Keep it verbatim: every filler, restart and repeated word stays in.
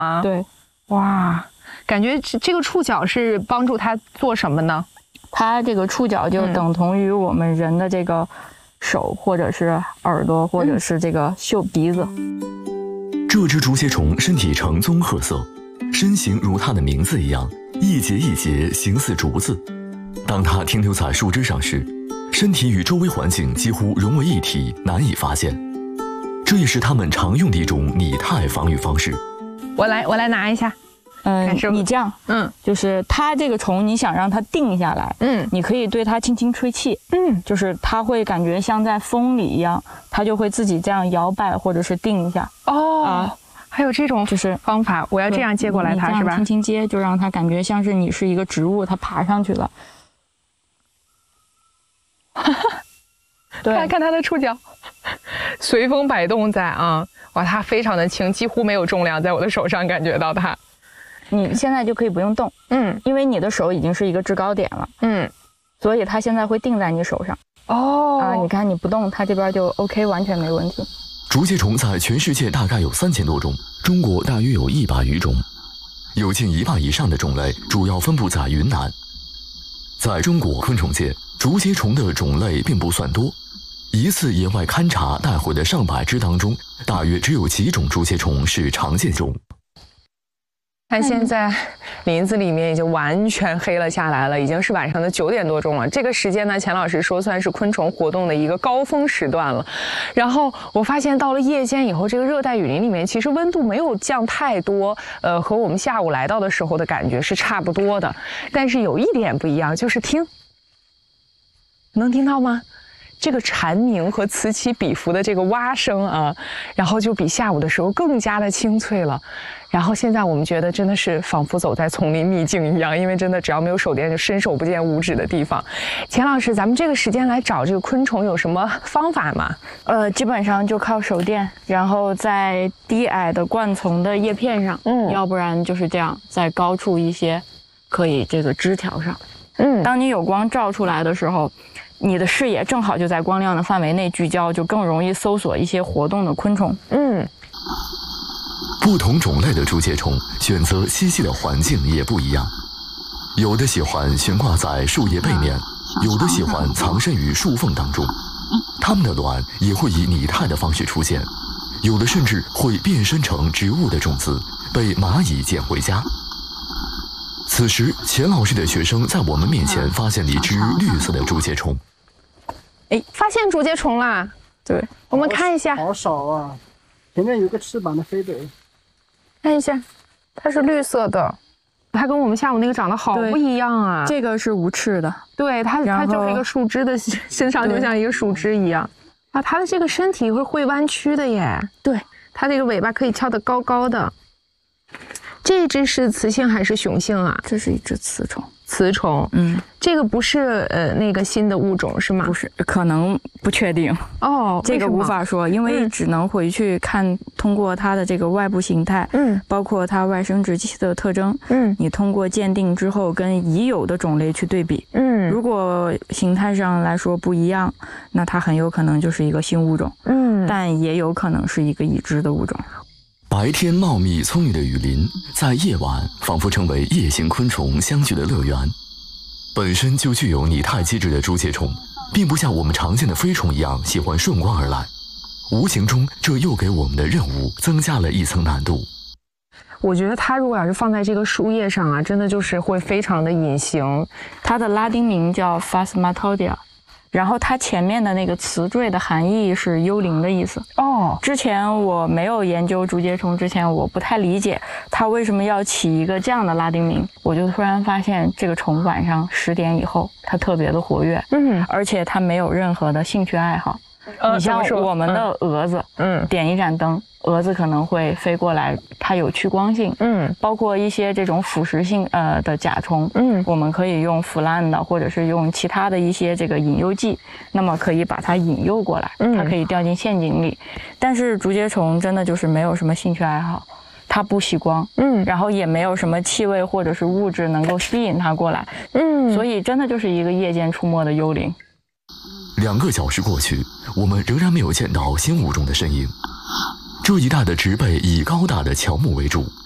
啊。对，哇，感觉这个触角是帮助它做什么呢？ 它这个触角就等同于我们人的这个手，或者是耳朵，或者是这个嗅鼻子。 这只竹节虫身体呈棕褐色，身形如它的名字一样，一节一节形似竹子。当它停留在树枝上时，身体与周围环境几乎融为一体，难以发现。这也是它们常用的一种拟态防御方式。 我来，我来拿一下。 嗯，你这样， 嗯， 就是它这个虫，你想让它定下来，嗯，你可以对它轻轻吹气，嗯，就是它会感觉像在风里一样，它就会自己这样摇摆或者是定一下。 哦，啊，还有这种就是方法，我要这样接过来它是吧？ 轻轻接，就让它感觉像是你是一个植物，它爬上去了。 哈哈，对，看看它的触角，随风摆动在啊，哇，它非常的轻，几乎没有重量，在我的手上感觉到它。 你现在就可以不用动，嗯，因为你的手已经是一个制高点了，嗯，所以它现在会定在你手上。哦，啊，你看你不动，它这边就 OK， 完全没问题。 竹节虫在全世界大概有三千多种，中国大约有一百余种，有近一半以上的种类主要分布在云南。在中国昆虫界，竹节虫的种类并不算多，一次野外勘察带回的上百只当中，大约只有几种竹节虫是常见种。 看现在林子里面已经完全黑了下来了，已经是晚上的九点多钟了。这个时间呢，钱老师说算是昆虫活动的一个高峰时段了。然后我发现到了夜间以后，这个热带雨林里面其实温度没有降太多，呃，和我们下午来到的时候的感觉是差不多的。但是有一点不一样，就是听，能听到吗？这个蝉鸣和此起彼伏的这个蛙声啊，然后就比下午的时候更加的清脆了。然后现在我们觉得真的是仿佛走在丛林秘境一样，因为真的只要没有手电就伸手不见五指的地方。钱老师，咱们这个时间来找这个昆虫有什么方法吗？ 呃，基本上就靠手电，然后在低矮的灌丛的叶片上，嗯，要不然就是这样，在高处一些可以这个枝条上，嗯，当你有光照出来的时候，你的视野正好就在光亮的范围内聚焦，就更容易搜索一些活动的昆虫。嗯， 不同种类的竹节虫选择栖息的环境也不一样，有的喜欢悬挂在树叶背面，有的喜欢藏身于树缝当中。它们的卵也会以拟态的方式出现，有的甚至会变身成植物的种子，被蚂蚁捡回家。此时，钱老师的学生在我们面前发现了一只绿色的竹节虫。 哎，发现竹节虫啦！ 对， 我们看一下。 好少啊，前面有个翅膀的飞的。 看一下，它是绿色的，它跟我们下午那个长得好不一样啊。 这个是无翅的， 对，它它就是一个树枝的身上就像一个树枝一样啊。它的这个身体会会弯曲的耶。 对， 它这个尾巴可以翘得高高的。这只是雌性还是雄性啊？ 这是一只雌虫。 雌虫，嗯，这个不是呃那个新的物种是吗？ 不是，可能不确定哦， 这个无法说，因为只能回去看，通过它的这个外部形态，嗯，包括它外生殖器的特征，嗯，你通过鉴定之后跟已有的种类去对比，嗯，如果形态上来说不一样，那它很有可能就是一个新物种，嗯，但也有可能是一个已知的物种。 白天茂密葱郁的雨林，在夜晚仿佛成为夜行昆虫相聚的乐园。本身就具有拟态机制的竹节虫，并不像我们常见的飞虫一样喜欢顺光而来，无形中这又给我们的任务增加了一层难度。 我觉得它如果要是放在这个树叶上啊，真的就是会非常的隐形。 它的拉丁名叫 Phasmatodea。然后它前面的那个词缀的含义是幽灵的意思哦。之前我没有研究竹节虫之前，我不太理解它为什么要起一个这样的拉丁名。我就突然发现，这个虫晚上十点以后它特别的活跃，嗯，而且它没有任何的兴趣爱好。呃、你像我们的蛾子，嗯，点一盏灯，蛾子可能会飞过来，它有趋光性，嗯，包括一些这种腐蚀性呃的甲虫，嗯，我们可以用腐烂的或者是用其他的一些这个引诱剂，那么可以把它引诱过来，嗯，它可以掉进陷阱里。但是竹节虫真的就是没有什么兴趣爱好，它不喜光，嗯，然后也没有什么气味或者是物质能够吸引它过来，嗯，所以真的就是一个夜间出没的幽灵。 两个小时过去，我们仍然没有见到新物种的身影。这一带的植被以高大的乔木为主，